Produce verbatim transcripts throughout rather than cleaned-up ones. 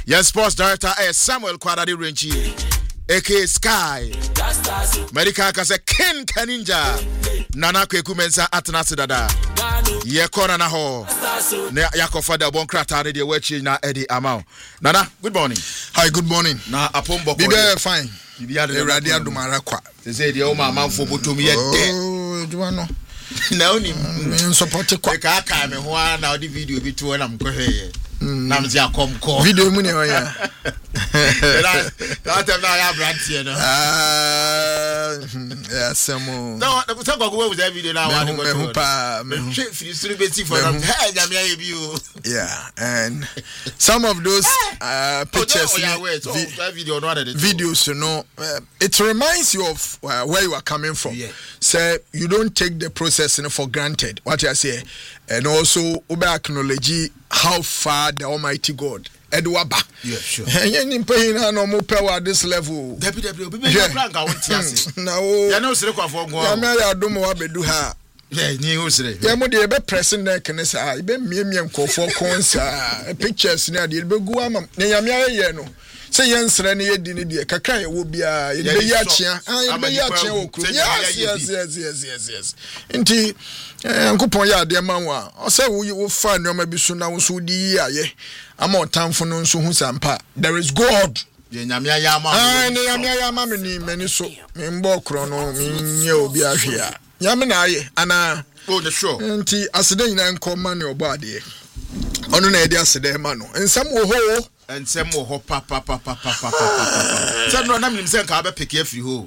Yes, sports director is Samuel Kwadade Renchi, aka Sky. Medical can say Ken Kaninja. Nana Kweku Mensa Atanasi Dada. Ye kona na ho. Ne yakofa da bon krata ne de wachi na Eddie Amao. Nana, good morning. Hi, good morning. Na apombo ko. Bibe fine. Bibi ade Erade adumara kwa. Se se de o ma manfo botom ye de. Oh, duma no. Na oni me support kwa. Ka aka me ho na odi video bi to na mkohwe. Na mzi akom ko. Video mu ne o ya. That that na ya brand here no. Ah, yeah, some. No, the talk go with that video now. Me hu pa, me hu. For them. Hey, nyame you. Yeah, and some of those uh, pictures, oh, yeah, wait, oh, vi- video, no videos, you know, uh, it reminds you of uh, where you are coming from. Yeah. So you don't take the process you know, for granted. What I say, and also ube acknowledge how far the Almighty God. Edwaba. Yeah, sure. And you pay no more power at this level. W W be be frank I want to No. Ya no sere kwa for go. Ya me ya do mo abedu ha. Yeah, ni ho sere. Ya mo de be pressing na kene sa, e be miemie nkofo konsa. Pictures na de be gu ama. Na ya me aye no. Say yen sere na ye di ni de kakra ye wo bia, ye be ya chia. Ah, ye be ya chia wo kru. Yes, yes, yes, yes, yes, yes. Nti nkopon ya de ma wo a. O say wo fa nneoma bi so na wo so di aye. Ama otamfo no nso hu sampa. There is God. Ye nyame ayama. Ah, ne nyame ayama me ni mani so. Me mbo kro no me nye obi ahwe a. Nyame na aye ana. Oh, the sure. Nti asede nyina nkoma ne obo ade. Ono na ede asede ma no. Nsam wo ho. Nsam wo ho pa pa pa pa pa pa pa. Say no na me say nka ba pick afri ho.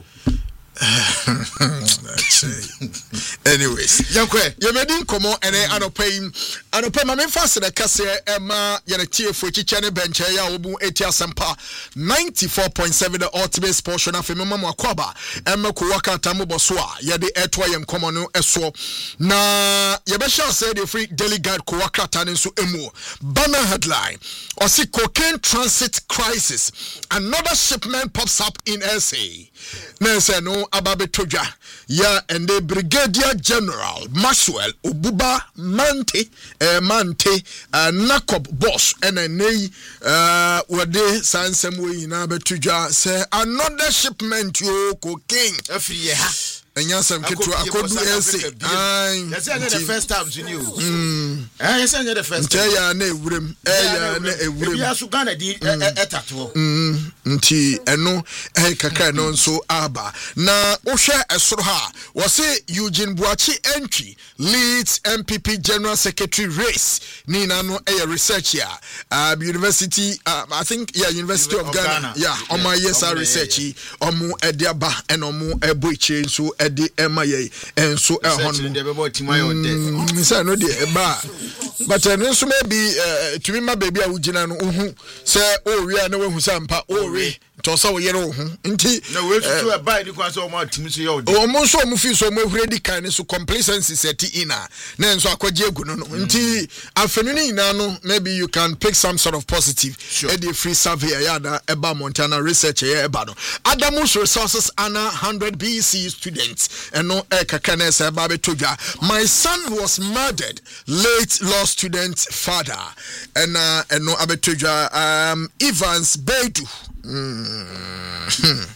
Anyways, yankwe ye medin komo ene anopai anopai ma me fast the kase ema ye na tiefo chiche ne benche ya obu eti asempa ninety-four point seven the ultimate portion of mama makwaba ema ko wakata mo boso a ye de eto ye nkomo no eso na ye be sha say the free daily guide ko wakata ne nso emu banner headline or see cocaine transit crisis, another shipment pops up in S A. Nense no ababe toja ya and the Brigadier General Maxwell Obuba Mante eh, Mante uh, Nakob boss and a nay uh wade sansem we na betuja say another shipment yo cocaine afri ha enyasam ketu akodu ese ai yes the first time to you mm eh yes the first time ya na ewurem eh ya na ewurem ya su Ghana di etato mm nti eno eh kakra no nso aba na ohwe esoro ha wo se Eugene Buachi entry leads M P P General Secretary race ni na no eh research here uh, university uh, I think yeah University of, of Ghana. Ghana yeah on my yes research omo ediaba and omo eboiche nso edi emaye enso ehon de bebo timayo de say no de eba but en nso maybe tumi ma baby a ugina no ohu say o wi na wehu sampa o wi to so yere ohu nti na we so e bai ni kwa so o timi so ye o de o mo so mo fi so mo huredi kan so complacency set ina na enso akwaje egu no nti afenu ni ina no maybe you can pick some sort of positive e dey free survey ya da eba Montana research ya eba no Adamus Resources ana one hundred B C students and no ekakane say babe toja. My son was murdered, late law student father and uh, and no abetoja um Evans Bedu mm.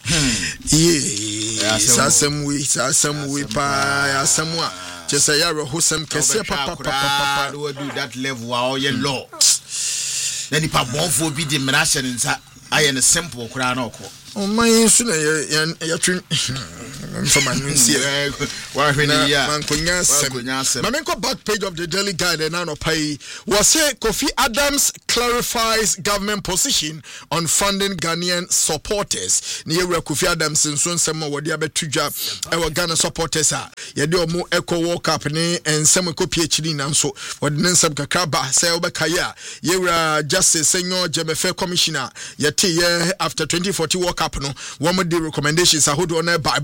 yeah sasem we sasem we pa ya samwa just say ya hosem kese papa papa papa do do that level all your law then if abonfo bi di mrashe nsa aye ne simple kura na okọ o man su na ya ya twin from my nsi wa hwene ya man konya sem ma menko back page of the Daily Guide and now pay was say Kofi Adams clarifies government position on funding Ghanaian supporters near Kofi Adams nso nsem wo de abetudwa e wo Ghana supporters a ye de omo eco World Cup ne ensem ko PhD na nso wo de nsem kakra ba say wo be kaya ye wura Justice Senyor Jemefe Commissioner ye te ye after twenty forty World Cup no wo mo de recommendations ahodo na by back one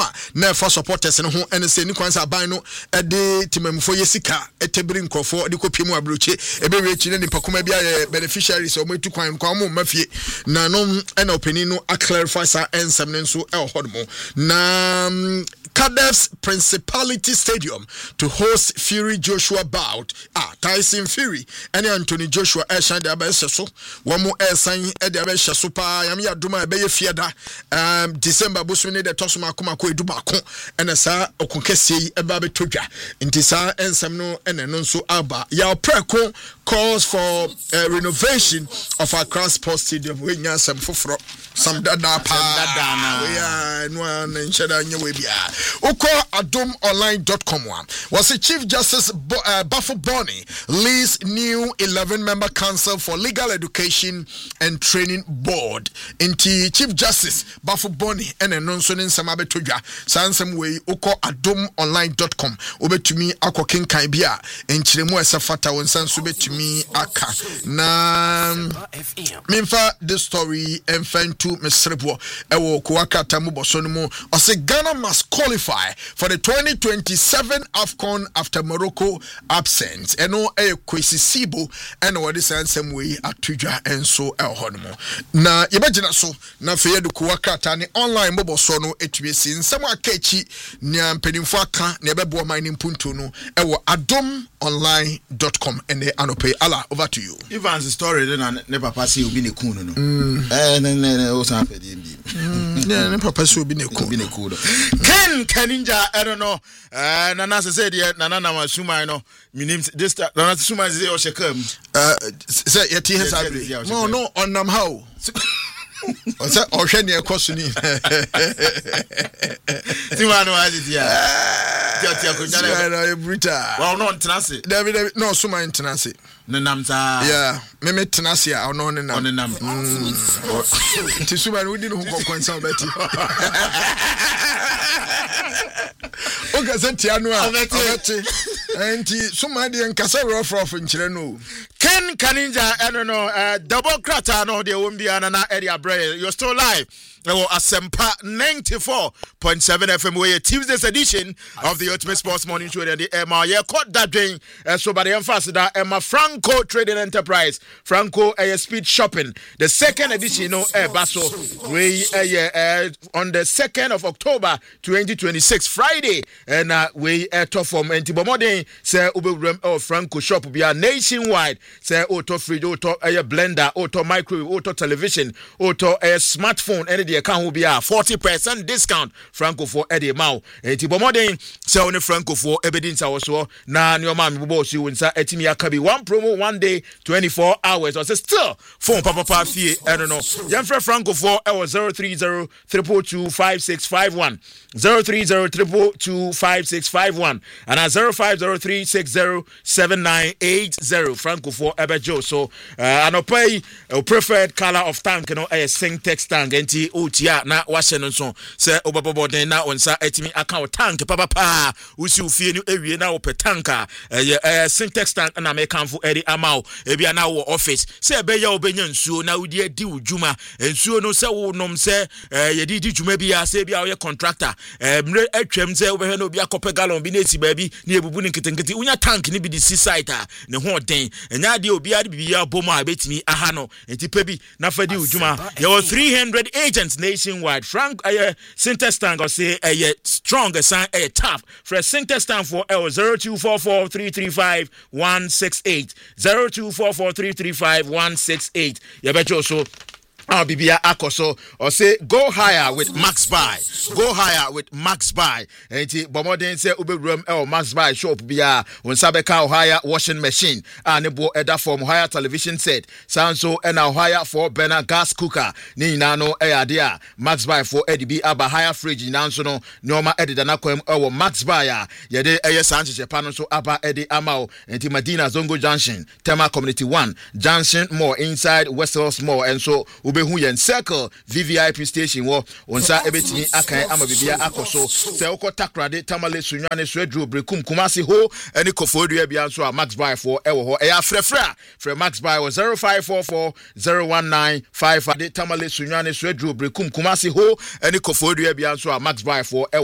a na fa supporters no ho ene se ni kwan sa ban no e de timamfo yesika etebiri nkrofo de kopie mu abroche e be we chi ne pakoma bia beneficiaries o metu kwan kwa mo mafie na no ena opini no a clarify sa ensem ne nso e hodmo na um, Cardiff's Principality Stadium to host Fury Joshua bout. Ah, Tyson Fury and Anthony Joshua Eshan de Abesso. One more Essan Ede Abesha Super Yamia Duma Beye Fiada. Um, December Buswini de Tosuma Kumako Dubako and a Sa Okunkesi Ebabe Tuja. Intisa and Samno and Anonso Alba. Yao Preko calls for uh, renovation of our Cross Sports Stadium. We nya some fufro. Some dada pa. We are no one in Shadanya. Uko adom online dot com one was the Chief Justice Bo, uh, Bafo Boni leads new eleven member council for legal education and training board. Inti Chief Justice Bafo Boni and a non-sonin samabe toja sansam way uko adom online dot com ube to me ako king kaibia in chilemu esafata wonsan sube to me aka na minfa the story and fan to mesrebo ewo kuwaka tamu bosonumu ose Ghana must qualify for the twenty twenty-seven AFCON after Morocco absence. Eno e kwesi sibo eno wadi sansem we atujwa enso el honmo. Na yebagina so na feye du kuwaka tani online mobile sono etwesi nsemo akechi ni mpedimfo aka ne bebo mine mpunto no ewo adom online dot com ene anope ala over to you. Ivan's story na ne papa si obi ne kun no. Eh ne ne o san pedi mbi. Ne ne papa si obi ne kun. Obi ne kun. Ken Kaninja, I don't know. Uh, Nana said, Nana Masuma, no, minim this Nana Suma is your shakam. Uh, say, yet he has no, no, on them how. What's that? Or shany a question? Timano has it, yeah. Well, no, Tenassi. David, no, Suma in Tenassi. Nanamsa, yeah, Meme Tenasia, or no, on the number. Tisuma, we didn't hook on some Betty. Okay, Santiano, and somebody and Casaro from Chileno. Ken Kaninja, I don't know, uh, double crater, no, there won't be another area bread. You're still live. Now, Asempa ninety-four point seven F M, where Tuesday's edition of the Ultimate Sports Morning Show. And the Emma, yeah, caught that doing so by the emphasis that Emma Franco Trading Enterprise, Franco uh, Speed Shopping, the second edition, you know, uh, Basso, we uh, uh, on the second of October twenty twenty-six, Friday, and uh, we uh, top from Antibomodin, say, Ube oh, Franco Shop, be a nationwide, say, auto fridge, auto uh, blender, auto microwave, auto television, auto uh, smartphone, and the account will be a forty percent discount Franco for Eddie Mao. Eti bomodin say on Franco for Ebedin Sawoso na your man bobo si wonsa etimi akabi one promo one day twenty-four hours or say still phone papa papa fie I don't know. Yamfre Franco for e was zero three zero three two five six five one zero three zero three two five six five one and a zero five zero three six zero seven nine eight zero Franco for Ebejo. So uh, anopay uh, preferred color of tank no a sing text tank enti Otia na washe so se obobobo den na onsa etimi account tank papa pa usi ufie ni ewie na ope tanka eh eh syntax tank na me kanfo eri amao ebia na wo office se ebe ya obenya nsuo na udi edi udwuma nsuo no se wo nom se eh yedi di dwuma bia se bia wo contractor eh mre atwam se obehwe na obi akope gallon bi na esi baabi na ebubu ni nketenkete unya tank ni bi di seaside a ne ho den enya de obi ade bibia boma betimi aha no enti pebi na fadi udwuma there were three hundred agents nationwide. Frank uh, Syntax Tank or say a uh, strong sign a uh, tough for a Syntax Tank for L zero two four four three three five one six eight zero two four four three three five one six eight. You bet you also. I'll be Bibia Akoso or say go higher with Max Buy. Go higher with Max Buy. And Bomodin say Ube room or Max Buy shop Bia when Sabeka higher washing machine and Nebo Eda from higher television set. Sanso and now higher for Bena gas cooker. Ni nano Eadia. Max Buy for Eddie B Abba higher fridge Nansono Norma Eddie Danakom or Max Buy. Yede Aya Sanchez Japan so Abba Eddie Amao and Medina Zongo Junction. Tema Community one. Junction more inside Westeros more and so Hu yen circle V V I P station wo onsa ebetimi akan ama bibia akoso se ukọ takrade tamale sunwane so adru brekum kumasi ho eni kofodua bia so a Max Buy for ewo ho e afrefra fra Max Buy was zero five four four zero one nine five de tamale sunwane so adru brekum kumasi ho eni kofodua bia so a Max Buy for